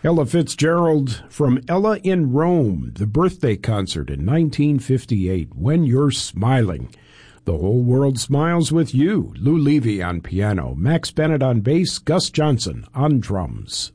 Ella Fitzgerald from Ella in Rome, the birthday concert in 1958, When You're Smiling. The Whole World Smiles with You, Lou Levy on piano, Max Bennett on bass, Gus Johnson on drums.